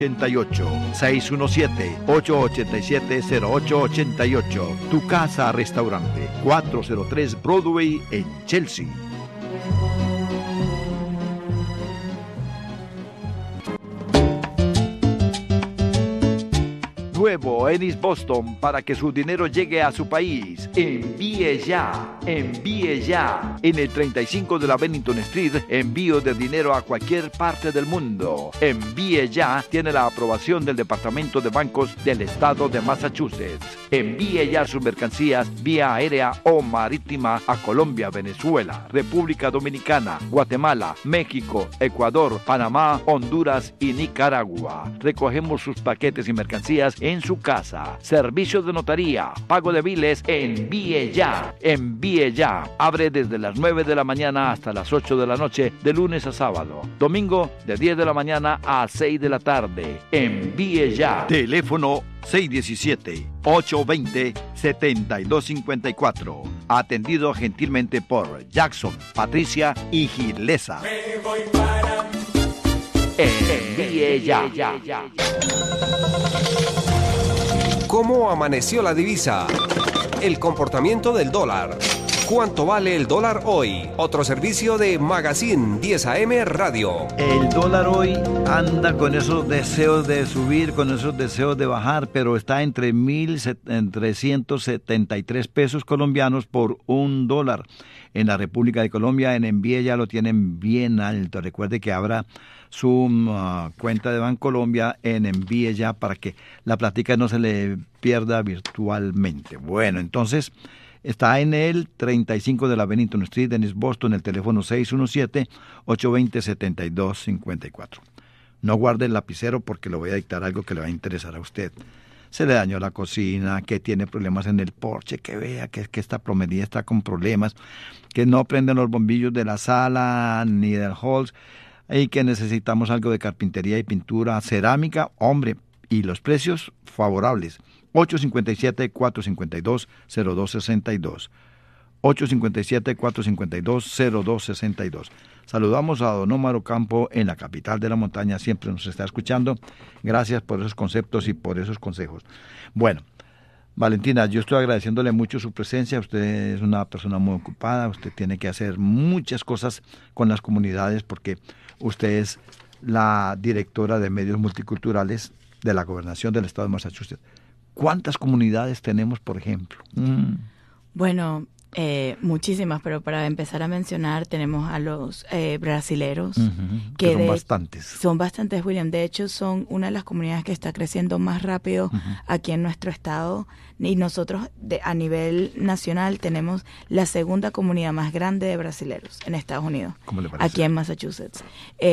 617-887-0888. Tu casa restaurante, 403 Broadway en Chelsea. Nuevo en East Boston para que su dinero llegue a su país. Envíe ya, envíe ya. En el 35 de la Bennington Street, envío de dinero a cualquier parte del mundo. Envíe ya tiene la aprobación del Departamento de Bancos del Estado de Massachusetts. Envíe ya sus mercancías vía aérea o marítima a Colombia, Venezuela, República Dominicana, Guatemala, México, Ecuador, Panamá, Honduras y Nicaragua. Recogemos sus paquetes y mercancías en su casa. Servicio de notaría, pago de biles, envíe ya. Envíe ya. Abre desde las 9 de la mañana hasta las 8 de la noche, de lunes a sábado. Domingo, de 10 de la mañana a 6 de la tarde. Envíe ya. Teléfono 617-820-7254. Atendido gentilmente por Jackson, Patricia y Gilesa. Me voy para... Envíe ya. ¿Cómo amaneció la divisa? El comportamiento del dólar. ¿Cuánto vale el dólar hoy? Otro servicio de Magazine 10 AM Radio. El dólar hoy anda con esos deseos de subir, con esos deseos de bajar, pero está entre 1.373 pesos colombianos por $1. En la República de Colombia, en Envíe ya lo tienen bien alto. Recuerde que habrá su cuenta de Bancolombia en Envíe ya para que la plática no se le pierda virtualmente. Bueno, entonces está en el 35 de la Bennington Street en East Boston, el teléfono 617-820-7254. No guarde el lapicero porque le voy a dictar algo que le va a interesar a usted. Se le dañó la cocina, que tiene problemas en el porche, que vea que esta plomería está con problemas, que no prenden los bombillos de la sala ni del hall, y que necesitamos algo de carpintería y pintura, cerámica, hombre, y los precios favorables. 857-452-0262. 857-452-0262. Saludamos a don Omar Ocampo en la capital de la montaña, siempre nos está escuchando. Gracias por esos conceptos y por esos consejos. Bueno, Valentina, yo estoy agradeciéndole mucho su presencia. Usted es una persona muy ocupada, usted tiene que hacer muchas cosas con las comunidades porque usted es la directora de medios multiculturales de la Gobernación del Estado de Massachusetts. ¿Cuántas comunidades tenemos, por ejemplo? Bueno, muchísimas, pero para empezar a mencionar tenemos a los brasileros, que son bastantes. Son bastantes, William. De hecho, son una de las comunidades que está creciendo más rápido aquí en nuestro estado. Y nosotros, a nivel nacional, tenemos la segunda comunidad más grande de brasileros en Estados Unidos. ¿Cómo le parece? Aquí en Massachusetts.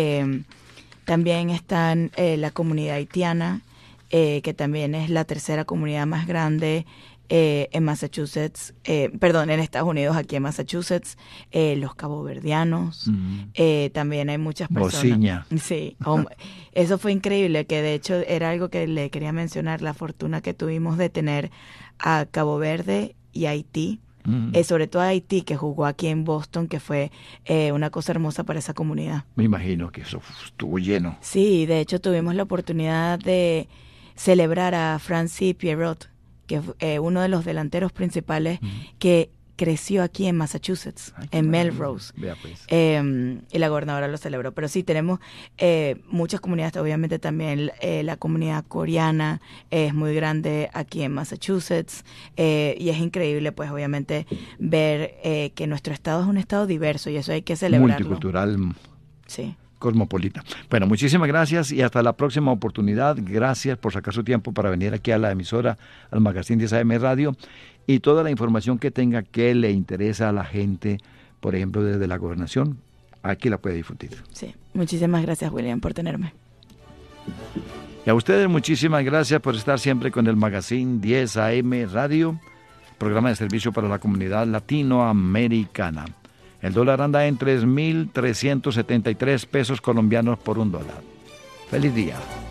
También están la comunidad haitiana, que también es la tercera comunidad más grande en Massachusetts, en Estados Unidos, aquí en Massachusetts, los caboverdianos, también hay muchas personas. Bociña. Sí, eso fue increíble, que de hecho era algo que le quería mencionar, la fortuna que tuvimos de tener a Cabo Verde y Haití, sobre todo a Haití, que jugó aquí en Boston, que fue una cosa hermosa para esa comunidad. Me imagino que eso estuvo lleno. Sí, de hecho tuvimos la oportunidad de celebrar a Francis Pierrot, que es uno de los delanteros principales que creció aquí en Massachusetts, en Melrose. Vea pues. Y la gobernadora lo celebró. Pero sí, tenemos muchas comunidades, obviamente también la comunidad coreana es muy grande aquí en Massachusetts, y es increíble, pues obviamente, ver que nuestro estado es un estado diverso y eso hay que celebrarlo. Multicultural. Sí. Cosmopolita. Bueno, muchísimas gracias y hasta la próxima oportunidad. Gracias por sacar su tiempo para venir aquí a la emisora, al Magazine 10 AM Radio, y toda la información que tenga que le interesa a la gente, por ejemplo, desde la gobernación, aquí la puede difundir. Sí, muchísimas gracias, William, por tenerme. Y a ustedes muchísimas gracias por estar siempre con el Magazine 10 AM Radio, programa de servicio para la comunidad latinoamericana. El dólar anda en 3.373 pesos colombianos por $1. Feliz día.